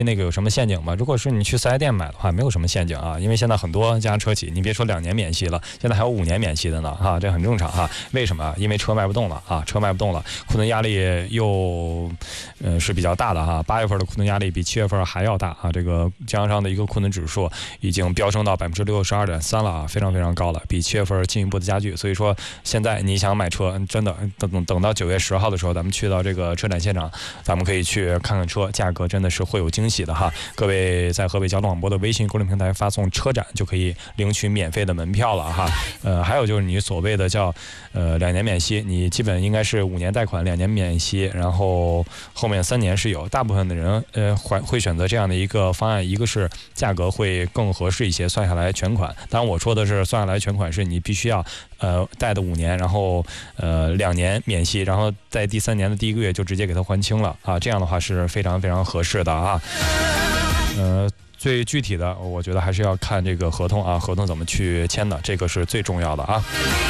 那个有什么陷阱吗？如果是你去4S店买的话，没有什么陷阱啊，因为现在很多家车企，你别说2年免息了，现在还有5年免息的呢，哈，这很正常哈。为什么？因为车卖不动了啊，车卖不动了，库存压力又是比较大的哈。8月份的库存压力比7月份还要大啊，这个经销商的一个库存指数已经飙升到62.3%了啊，非常非常高了，比7月份进一步的加剧。所以说，现在你想买车，真的等到9月10号的时候，咱们去到这个车展现场，咱们可以去看看车，价格真的是会有惊喜的哈。各位在河北交通广播的微信公众平台发送车展就可以领取免费的门票了哈。还有就是你所谓的叫2年免息，你基本应该是5年贷款2年免息，然后后面3年是有。大部分的人会选择这样的一个方案，一个是价格会更合适一些，算下来全款。当然我说的是算下来全款是你必须要贷的5年，然后2年免息，然后在第3年的第1个月就直接给它还清了啊，这样的话是非常非常合适的啊。最具体的我觉得还是要看这个合同啊，合同怎么去签的，这个是最重要的啊。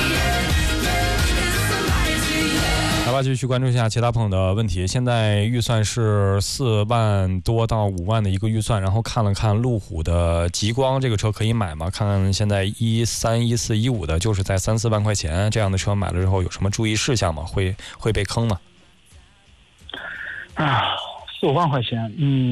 来吧，继续关注一下其他朋友的问题。现在预算是4万多到5万的一个预算，然后看了看路虎的极光这个车可以买吗？看看现在13、14、15的，就是在3、4万块钱这样的车买了之后有什么注意事项吗？会被坑吗？ 啊，4、5万块钱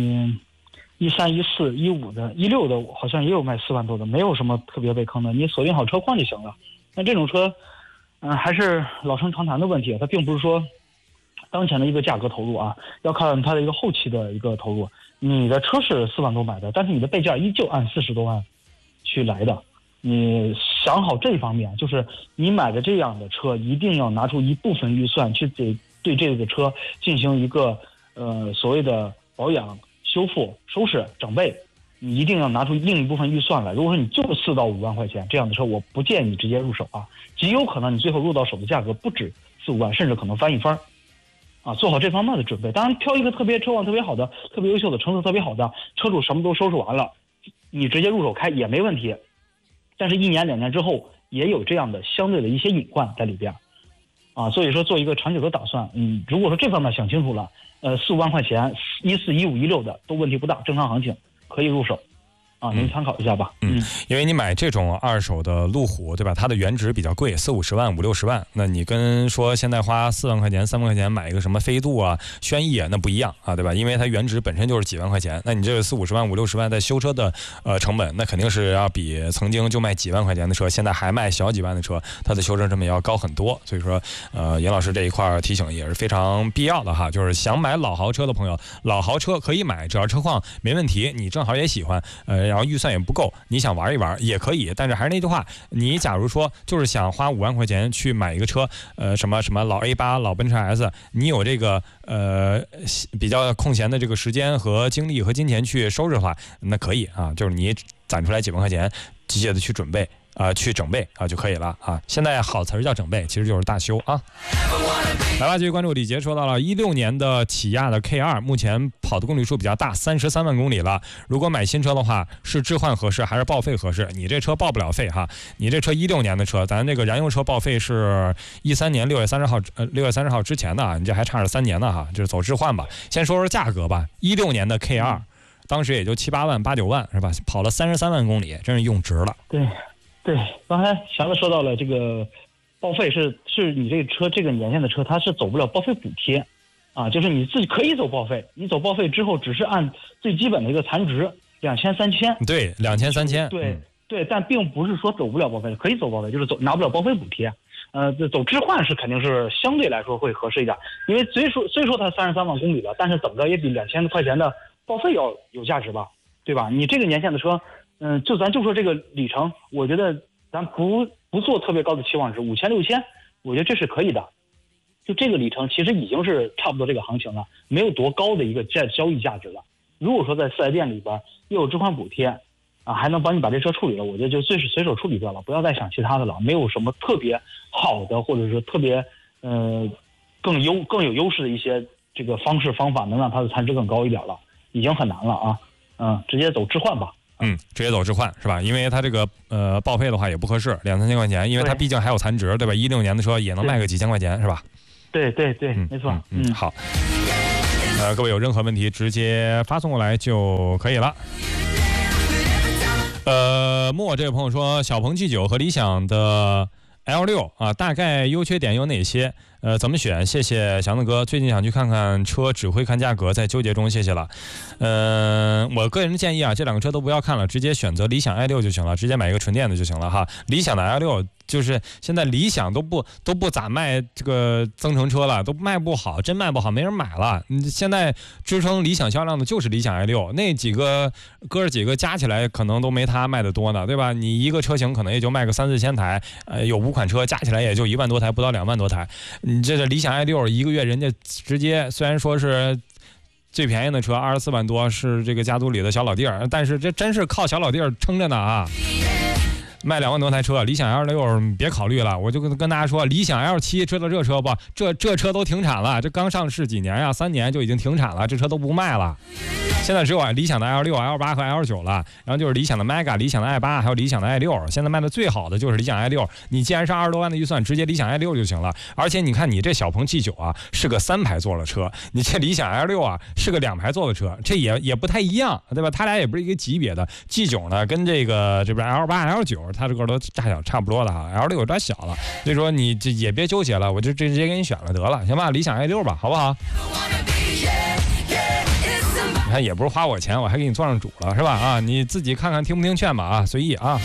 ，13、14、15的，16的好像也有卖4万多的，没有什么特别被坑的，你锁定好车况就行了。那这种车还是老生常谈的问题，它并不是说当前的一个价格投入啊，要看它的一个后期的一个投入。你的车是4万多买的，但是你的备件依旧按40多万去来的。你想好这方面，就是你买的这样的车，一定要拿出一部分预算去对这个车进行一个所谓的保养、修复、收拾、整备。你一定要拿出另一部分预算来。如果说你就4到5万块钱这样的车，我不建议你直接入手啊，极有可能你最后入到手的价格不止4、5万，甚至可能翻一番啊。做好这方面的准备。当然，挑一个车况特别好的、特别优秀的、成色特别好的车主，什么都收拾完了，你直接入手开也没问题。但是1年2年之后，也有这样的相对的一些隐患在里边啊。所以说，做一个长久的打算，如果说这方面想清楚了，4、5万块钱，14、15、16的都问题不大，正常行情。可以入手啊，您参考一下吧。 因为你买这种二手的路虎，对吧？它的原值比较贵，4、50万、5、60万。那你跟说现在花4万块钱、3万块钱买一个什么飞度啊、轩逸啊，那不一样啊，对吧？因为它原值本身就是几万块钱，那你这个4、50万、5、60万在修车的成本，那肯定是要比曾经就卖几万块钱的车，现在还卖小几万的车，它的修车成本要高很多。所以说，严老师这一块提醒也是非常必要的哈，就是想买老豪车的朋友，老豪车可以买，只要车况没问题，你正好也喜欢，然后预算也不够，你想玩一玩也可以。但是还是那句话，你假如说就是想花5万块钱去买一个车，什么老 A8、老奔驰 S， 你有这个比较空闲的这个时间和精力和金钱去收拾的话，那可以啊，就是你攒出来几万块钱，机械的去准备。去整备啊就可以了啊。现在好词儿叫整备，其实就是大修啊。来吧，继续关注李杰说到了16年的起亚的 K2， 目前跑的公里数比较大，33万公里了。如果买新车的话，是置换合适还是报废合适？你这车报不了废哈，你这车16年的车，咱这个燃油车报废是13年6月30号之前的啊，你这还差着3年呢哈，就是走置换吧。先说说价格吧，16年的 K2， 当时也就7、8万、8、9万是吧？跑了33万公里，真是用值了。 对，刚才祥子说到了这个报废是你这个车这个年限的车，它是走不了报废补贴啊，就是你自己可以走报废，你走报废之后只是按最基本的一个残值2000、3000， 对，2000、3000， 对，但并不是说走不了报废，可以走报废，就是拿不了报废补贴。走置换是肯定是相对来说会合适一点，因为虽说它33万公里了，但是怎么着也比2000块钱的报废要有价值吧，对吧？你这个年限的车。咱就说这个里程，我觉得咱不做特别高的期望值，5000、6000，我觉得这是可以的。就这个里程，其实已经是差不多这个行情了，没有多高的一个交易价值了。如果说在4S店里边又有置换补贴啊，还能帮你把这车处理了，我觉得就随手处理掉了，不要再想其他的了。没有什么特别好的，或者是特别更有优势的一些这个方法，能让它的残值更高一点了，已经很难了啊。直接走置换吧。 直接走置换是吧？因为它这个报废的话也不合适，2、3千块钱，因为它毕竟还有残值，对吧？16年的车也能卖个几千块钱是吧？ 对，没错。 好。 各位有任何问题直接发送过来就可以了。莫这位朋友说，小鹏 G9 和理想的 L6 啊，大概优缺点有哪些？怎么选？谢谢祥子哥，最近想去看看车，只会看价格，在纠结中，谢谢了。我个人建议啊，这两个车都不要看了，直接选择理想 i6 就行了，直接买一个纯电的就行了哈。理想的 i6就是现在理想都不咋卖这个增程车了，都卖不好，真卖不好，没人买了。现在支撑理想销量的就是理想 i6，那几个哥儿几个加起来可能都没它卖的多呢，对吧？你一个车型可能也就卖个3-4千台，有5款车加起来也就1万多台，不到2万多台。你这个理想 i6一个月人家直接虽然说是最便宜的车24万多，是这个家族里的小老弟儿，但是这真是靠小老弟儿撑着呢啊！卖2万多台车，理想 L6 别考虑了，我就跟大家说，理想 L7 知道这车不？这车都停产了，这刚上市几年呀，3年就已经停产了，这车都不卖了。现在只有理想的 L6、L8 和 L9 了，然后就是理想的 Mega、理想的 i8 还有理想的 i6， 现在卖的最好的就是理想 i6。你既然是20多万的预算，直接理想 i6 就行了。而且你看你这小鹏 G9 啊是个3排座的车，你这理想 L6 啊是个2排座的车，这也不太一样，对吧？它俩也不是一个级别的。G9 呢跟这边 L8、L9 它这个都大小差不多的哈 ，L6 有点小了，所以说你这也别纠结了，我就直接给你选了得了，行吧？理想 i6 吧，好不好？你看也不是花我钱，我还给你做上主了，是吧？啊，你自己看看听不听劝吧啊，随意啊。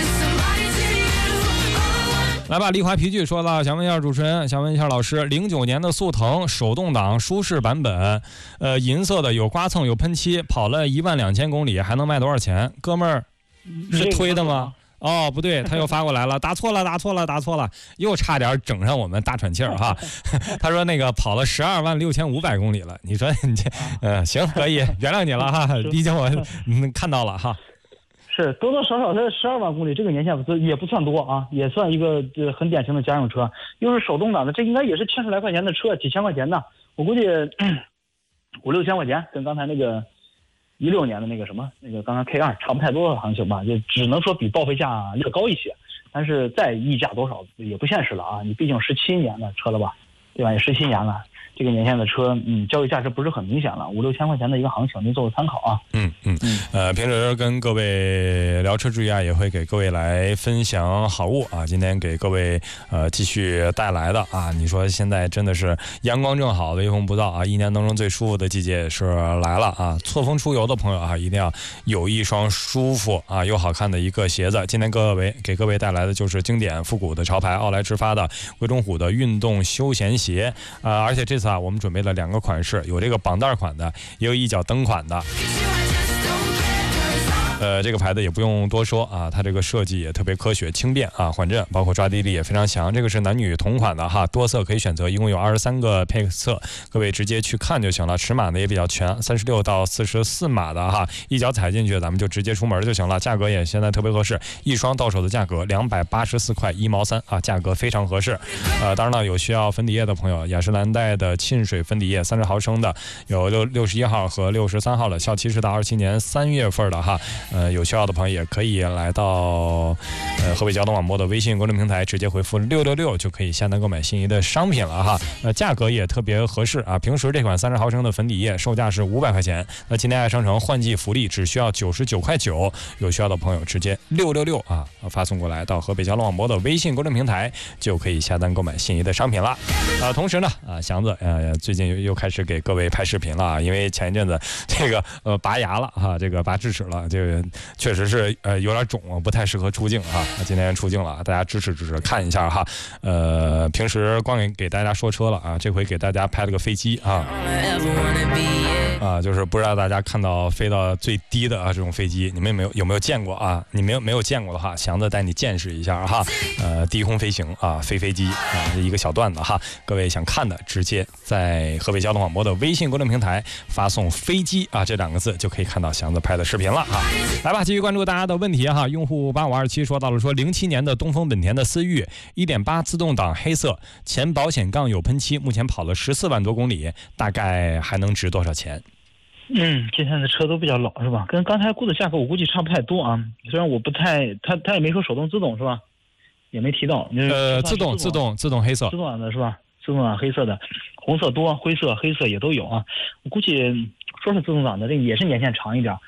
来吧，丽华皮具说了，想问一下主持人，想问一下老师，09年的速腾手动挡舒适版本，银色的，有刮蹭有喷漆，跑了12000公里，还能卖多少钱？哥们儿是推的吗？哦，不对，他又发过来了，打错了，又差点整上我们大喘气儿哈。他说那个跑了126500公里了，你说你这，行，可以原谅你了哈，毕竟我看到了哈。 是多多少少才12万公里，这个年限也不算多啊，也算一个很典型的家用车，又是手动挡的，这应该也是70来块钱的车，几千块钱的，我估计5-6千块钱，跟刚才那个16年的那个刚才 K2 差不太多的行情吧，就只能说比报废价略高一些，但是再溢价多少也不现实了啊！你毕竟17年的车了吧，对吧？也17年了，这个年限的车，交易价值不是很明显了，5-6千块钱的一个行情，您做个参考啊。 平时跟各位聊车之余啊，也会给各位来分享好物啊。今天给各位继续带来的啊，你说现在真的是阳光正好，微风不燥啊，一年当中最舒服的季节也是来了啊。错峰出游的朋友啊，一定要有一双舒服啊又好看的一个鞋子。今天给各位带来的就是经典复古的潮牌奥莱直发的贵中虎的运动休闲鞋而且这次啊，我们准备了2个款式，有这个绑带款的，也有一脚蹬款的。这个牌子也不用多说啊，它这个设计也特别科学轻便啊，缓震包括抓地力也非常强。这个是男女同款的哈，多色可以选择，一共有23个配色，各位直接去看就行了。尺码呢也比较全，36到44码的哈，一脚踩进去咱们就直接出门就行了。价格也现在特别合适，一双到手的价格284块1毛3啊，价格非常合适。当然了，有需要粉底液的朋友，雅诗兰黛的沁水粉底液30毫升的，有61号和63号的，效期是到27年3月份的哈。有需要的朋友也可以来到河北交通广播的微信公众平台，直接回复666就可以下单购买心仪的商品了哈。价格也特别合适啊，平时这款30毫升的粉底液售价是500块钱，那今天爱商城换季福利只需要99块9，有需要的朋友直接666啊发送过来到河北交通广播的微信公众平台，就可以下单购买心仪的商品了。同时呢祥子最近又开始给各位拍视频了啊，因为前一阵子这个拔牙了哈，这个拔智齿了，这个确实是有点肿，不太适合出镜哈。今天出镜了，大家支持看一下哈。平时光给大家说车了啊，这回给大家拍了个飞机啊。就是不知道大家看到飞到最低的这种飞机，你们有没有见过啊？你没有见过的话，祥子带你见识一下哈。低空飞行飞机一个小段子哈。各位想看的，直接在河北交通广播的微信公众平台发送飞机这2个字，就可以看到祥子拍的视频了啊。来吧，继续关注大家的问题哈。用户8527说到了07年的东风本田的思域 1.8 自动挡黑色，前保险杠有喷漆，目前跑了14万多公里，大概还能值多少钱？ 今天的车都比较老是吧？跟刚才估的价格我估计差不太多啊。虽然我不太，他也没说手动自动是吧？也没提到。 自动黑色。 自动挡的是吧？ 自动挡黑色的，红色多，灰色、黑色也都有啊。我估计说是自动挡的，这也是年限长一点，